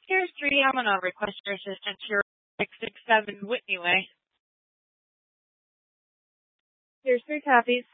Here's 3. I'm going to request your assistance here. 667 Whitney Way. Here's 3 copies.